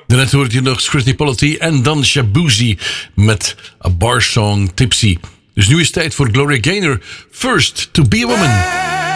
Daarnet hoorde je nog Scritti Politti en dan Shabuzi met A Bar Song Tipsy. Dus nu is het tijd voor Gloria Gaynor, First to Be a Woman.